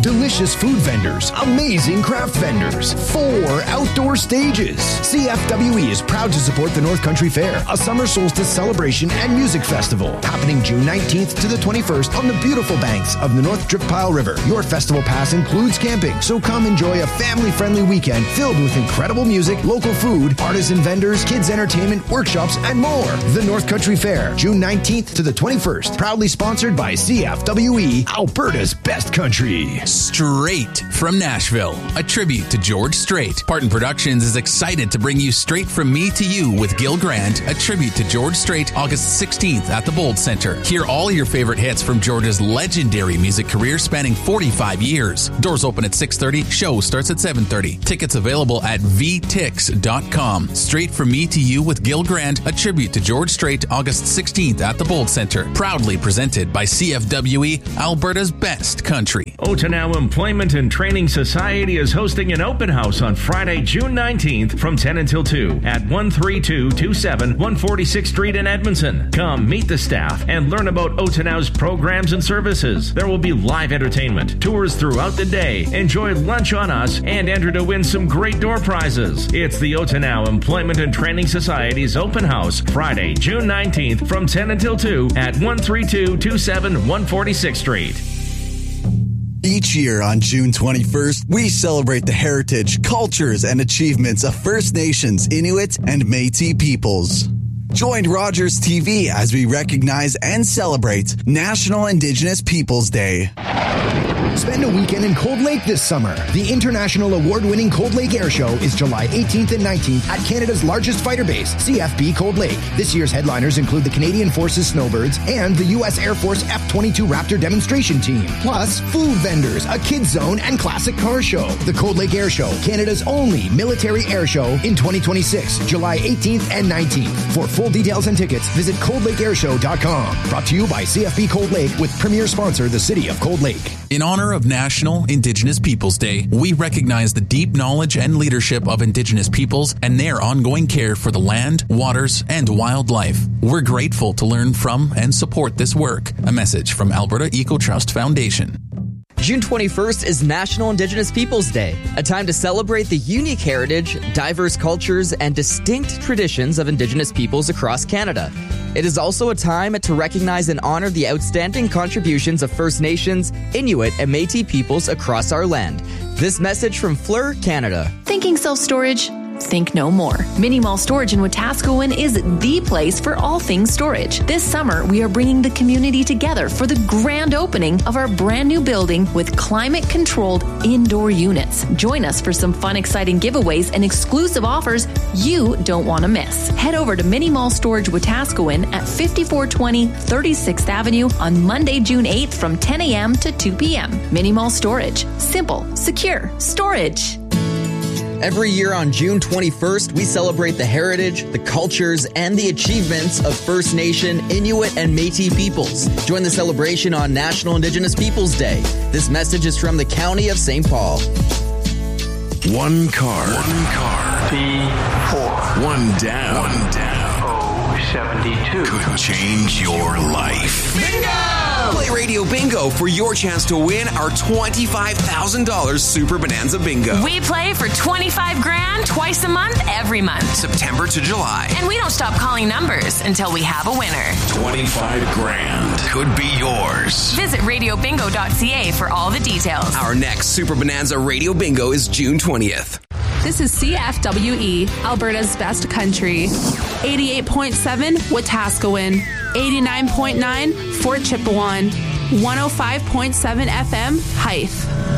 delicious food vendors, amazing craft vendors, 4 outdoor stages. CFWE is proud to support the North Country Fair, a summer solstice celebration and music festival happening June 19th to the 21st on the beautiful banks of the North Driftpile River. Your festival pass includes camping, so come enjoy a family-friendly weekend filled with incredible music, local food, artisan vendors, kids entertainment, workshops, and more. The North Country Fair, June 19th to the 21st, proudly sponsored by CFWE, Alberta's best country. Straight from Nashville, a tribute to George Strait. Parton Productions is excited to bring you Straight From Me to You with Gil Grant, a tribute to George Strait, August 16th at the Bold Centre. Hear all your favorite hits from George's legendary music career spanning 45 years. Doors open at 6:30, show starts at 7:30. Tickets available at vtix.com. Straight From Me to You with Gil Grant, a tribute to George Strait, August 16th at the Bold Centre. Proudly presented by CFWE, Alberta's best country. Otonow Employment and Training Society is hosting an open house on Friday, June 19th from 10 until 2 at 13227 146th Street in Edmondson. Come meet the staff and learn about Otonow's programs and services. There will be live entertainment, tours throughout the day. Enjoy lunch on us and enter to win some great door prizes. It's the Otonow Employment and Training Society's open house Friday, June 19th from 10 until 2 at 13227 146th Street. Each year on June 21st, we celebrate the heritage, cultures, and achievements of First Nations, Inuit, and Métis peoples. Join Rogers TV as we recognize and celebrate National Indigenous Peoples Day. Spend a weekend in Cold Lake this summer. The international award-winning Cold Lake Air Show is July 18th and 19th at Canada's largest fighter base, CFB Cold Lake. This year's headliners include the Canadian Forces Snowbirds and the U.S. Air Force F-22 Raptor demonstration team. Plus, food vendors, a kids zone, and classic car show. The Cold Lake Air Show, Canada's only military air show in 2026, July 18th and 19th. For full details and tickets, visit coldlakeairshow.com. Brought to you by CFB Cold Lake with premier sponsor, the City of Cold Lake. In honor of National Indigenous Peoples Day, we recognize the deep knowledge and leadership of Indigenous peoples and their ongoing care for the land, waters, and wildlife. We're grateful to learn from and support this work. A message from Alberta Eco Trust Foundation. June 21st is National Indigenous Peoples Day, a time to celebrate the unique heritage, diverse cultures, and distinct traditions of Indigenous peoples across Canada. It is also a time to recognize and honor the outstanding contributions of First Nations, Inuit, and Métis peoples across our land. This message from Fleur, Canada. Thinking self-storage? Think no more. Mini Mall Storage in Wetaskiwin is the place for all things storage. This summer, we are bringing the community together for the grand opening of our brand new building with climate-controlled indoor units. Join us for some fun, exciting giveaways and exclusive offers you don't want to miss. Head over to Mini Mall Storage Wetaskiwin at 5420 36th Avenue on Monday, June 8th from 10 a.m. to 2 p.m. Mini Mall Storage. Simple, secure storage. Every year on June 21st, we celebrate the heritage, the cultures, and the achievements of First Nation, Inuit, and Métis peoples. Join the celebration on National Indigenous Peoples Day. This message is from the County of St. Paul. One car. P4. One down. 072. Could change your life. Bingo! Play Radio Bingo for your chance to win our $25,000 Super Bonanza Bingo. We play for $25,000 twice a month, every month. September to July. And we don't stop calling numbers until we have a winner. $25,000 could be yours. Visit radiobingo.ca for all the details. Our next Super Bonanza Radio Bingo is June 20th. This is CFWE, Alberta's best country. 88.7 Wetaskiwin, 89.9 Fort Chipewyan, 105.7 FM Hythe.